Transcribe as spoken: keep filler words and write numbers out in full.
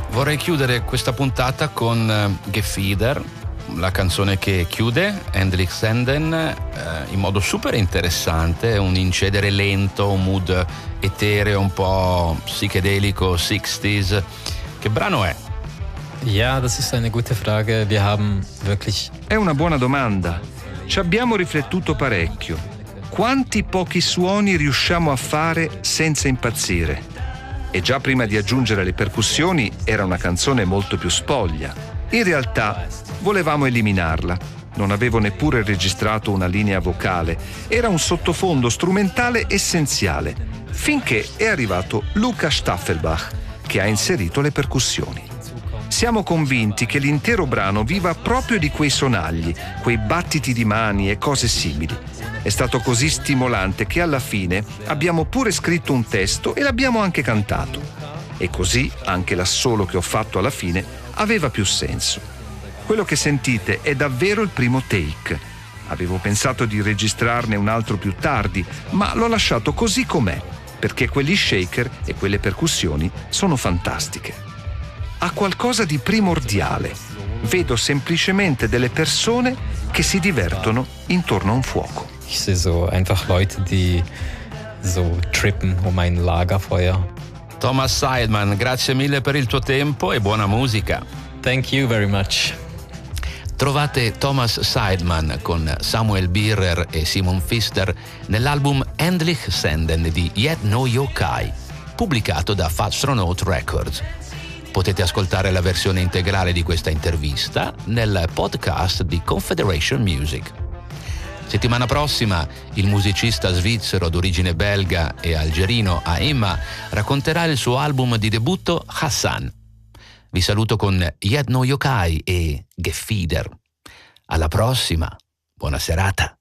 Vorrei chiudere questa puntata con Gefieder, la canzone che chiude Endlich Senden eh, in modo super interessante, un incedere lento, un mood etereo, un po' psichedelico, sixties. Che brano è? Ja, das ist eine gute Frage. Wir haben wirklich... È una buona domanda. Ci abbiamo riflettuto parecchio. Quanti pochi suoni riusciamo a fare senza impazzire? E già prima di aggiungere le percussioni era una canzone molto più spoglia. In realtà volevamo eliminarla. Non avevo neppure registrato una linea vocale. Era un sottofondo strumentale essenziale, finché è arrivato Luca Staffelbach, che ha inserito le percussioni. Siamo convinti che l'intero brano viva proprio di quei sonagli, quei battiti di mani e cose simili. È stato così stimolante che alla fine abbiamo pure scritto un testo e l'abbiamo anche cantato. E così anche l'assolo che ho fatto alla fine aveva più senso. Quello che sentite è davvero il primo take. Avevo pensato di registrarne un altro più tardi, ma l'ho lasciato così com'è, perché quegli shaker e quelle percussioni sono fantastiche. Ha qualcosa di primordiale. Vedo semplicemente delle persone che si divertono intorno a un fuoco. Ich sehe so einfach Leute, die so trippen um ein Lagerfeuer. Thomas Seidman, grazie mille per il tuo tempo e buona musica. Thank you very much. Trovate Thomas Seidman con Samuel Birrer e Simon Pfister nell'album Endlich Senden di Yet No Yokai, pubblicato da Fatstronaut Records. Potete ascoltare la versione integrale di questa intervista nel podcast di Confederation Music. Settimana prossima il musicista svizzero d'origine belga e algerino Aima racconterà il suo album di debutto Hassan. Vi saluto con Yet No Yokai e Gefieder. Alla prossima, buona serata.